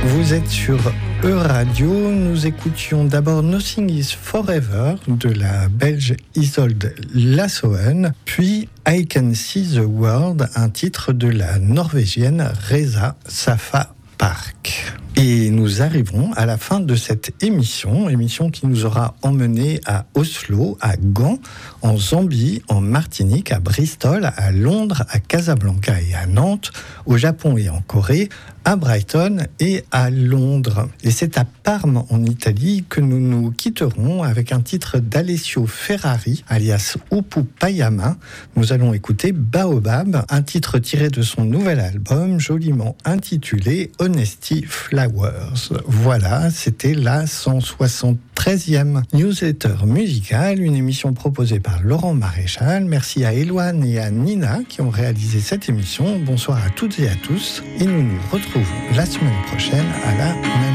Vous êtes sur E-Radio. Nous écoutions d'abord Nothing is Forever de la Belge Isolde Lassoen, puis I Can See the World, un titre de la Norvégienne Reza Safa Park. Et nous arrivons à la fin de cette émission qui nous aura emmenés à Oslo, à Gand, en Zambie, en Martinique, à Bristol, à Londres, à Casablanca et à Nantes, au Japon et en Corée, à Brighton et à Londres. Et c'est à Parme, en Italie, que nous nous quitterons avec un titre d'Alessio Ferrari, alias Upu Payama. Nous allons écouter Baobab, un titre tiré de son nouvel album, joliment intitulé Honesty Flowers. Voilà, c'était la 173e newsletter musicale, une émission proposée par Laurent Maréchal. Merci à Éloane et à Nina qui ont réalisé cette émission. Bonsoir à toutes et à tous et nous nous retrouvons la semaine prochaine à la